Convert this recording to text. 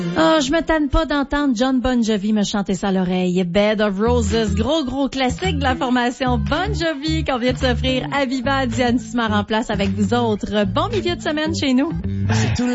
Oh, je me tanne pas d'entendre John Bon Jovi me chanter ça à l'oreille. Bed of Roses, gros classique de la formation Bon Jovi qu'on vient de s'offrir à Viva. Diane Simard en place avec vous autres. Bon milieu de semaine chez nous.